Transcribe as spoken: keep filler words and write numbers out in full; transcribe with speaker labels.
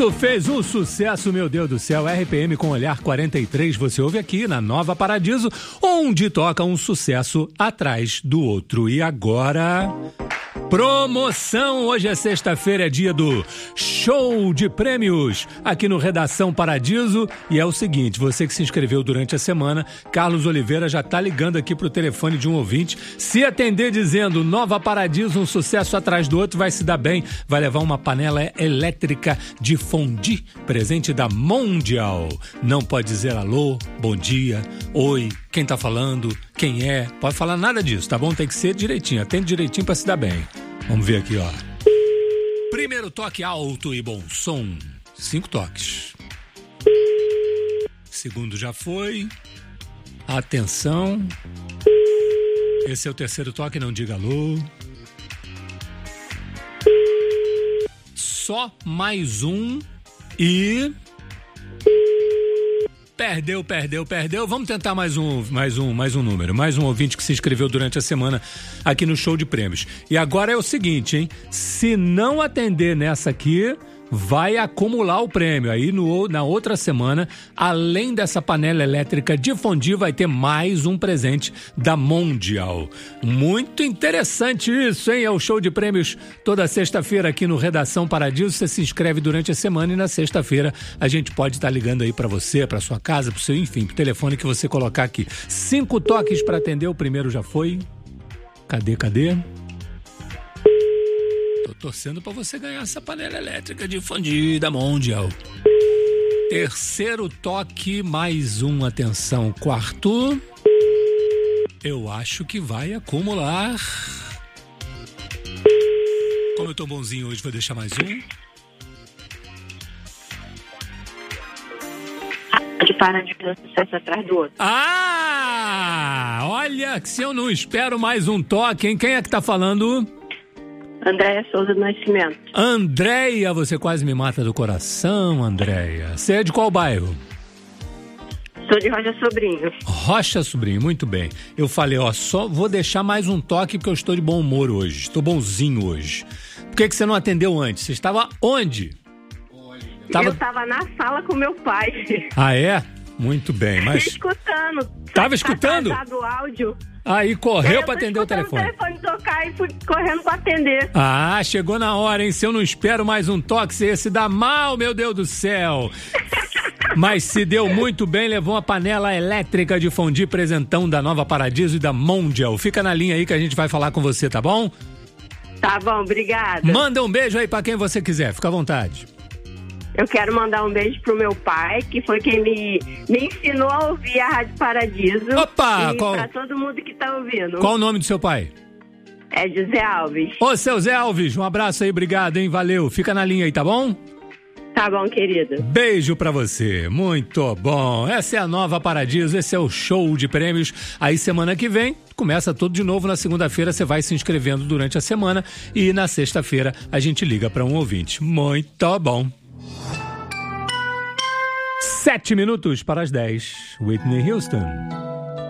Speaker 1: Isso fez um sucesso, meu Deus do céu. R P M com Olhar quarenta e três, você ouve aqui na Nova Paradiso, onde toca um sucesso atrás do outro. E agora... promoção! Hoje é sexta-feira, é dia do show de prêmios aqui no Redação Paradiso. E é o seguinte, você que se inscreveu durante a semana, Carlos Oliveira já tá ligando aqui pro telefone de um ouvinte. Se atender dizendo Nova Paradiso, um sucesso atrás do outro, vai se dar bem. Vai levar uma panela elétrica de fondue, presente da Mondial. Não pode dizer alô, bom dia, oi, quem tá falando, quem é. Pode falar nada disso, tá bom? Tem que ser direitinho, atende direitinho pra se dar bem. Vamos ver aqui, ó. Primeiro toque alto e bom som. Cinco toques. Segundo já foi. Atenção. Esse é o terceiro toque, não diga alô. Só mais um e... Perdeu, perdeu, perdeu. Vamos tentar mais um, mais um, mais um número. Mais um ouvinte que se inscreveu durante a semana aqui no show de prêmios. E agora é o seguinte, hein? Se não atender nessa aqui, vai acumular o prêmio. Aí no, na outra semana, além dessa panela elétrica de fondue, vai ter mais um presente da Mondial. Muito interessante isso, hein? É o show de prêmios toda sexta-feira aqui no Redação Paradiso. Você se inscreve durante a semana e na sexta-feira a gente pode estar ligando aí pra você, pra sua casa, pro seu, enfim, pro telefone que você colocar aqui. Cinco toques pra atender, o primeiro já foi. Cadê, cadê? Tô torcendo pra você ganhar essa panela elétrica de fondue da Mondial. Terceiro toque, mais um, atenção. Quarto. Eu acho que vai acumular. Como eu tô bonzinho hoje, vou deixar mais um.
Speaker 2: De parar de fazer sucesso atrás do outro.
Speaker 1: Ah! Olha, que se eu não espero mais um toque, hein? Quem é que tá falando?
Speaker 2: Andréia Souza do Nascimento.
Speaker 1: Andréia, você quase me mata do coração, Andréia. Você é de qual bairro?
Speaker 2: Sou de Rocha Sobrinho.
Speaker 1: Rocha Sobrinho, muito bem. Eu falei, ó, só vou deixar mais um toque porque eu estou de bom humor hoje. Estou bonzinho hoje. Por que que você não atendeu antes? Você estava onde?
Speaker 2: Tava... Eu estava na sala com meu pai.
Speaker 1: Ah, é? Muito bem, mas...
Speaker 2: escutando.
Speaker 1: Tava escutando?
Speaker 2: Tá o áudio.
Speaker 1: Aí correu para atender o telefone.
Speaker 2: Eu telefone tocar e fui correndo para atender.
Speaker 1: Ah, chegou na hora, hein? Se eu não espero mais um toque, você ia se dar mal, meu Deus do céu. Mas se deu muito bem, levou uma panela elétrica de fondue presentão da Nova Paradiso e da Mondial. Fica na linha aí que a gente vai falar com você, tá bom?
Speaker 2: Tá bom, obrigada.
Speaker 1: Manda um beijo aí para quem você quiser, fica à vontade.
Speaker 2: Eu quero mandar um beijo pro meu pai, que foi quem me, me ensinou a ouvir a Rádio Paradiso.
Speaker 1: Opa!
Speaker 2: E
Speaker 1: qual...
Speaker 2: pra todo mundo que tá ouvindo.
Speaker 1: Qual o nome do seu pai?
Speaker 2: É José Alves.
Speaker 1: Ô, seu Zé Alves, um abraço aí, obrigado, hein? Valeu. Fica na linha aí, tá bom?
Speaker 2: Tá bom, querida.
Speaker 1: Beijo pra você. Muito bom. Essa é a Nova Paradiso, esse é o show de prêmios. Aí semana que vem, começa tudo de novo. Na segunda-feira você vai se inscrevendo durante a semana e na sexta-feira a gente liga pra um ouvinte. Muito bom. Sete minutos para as dez. Whitney Houston.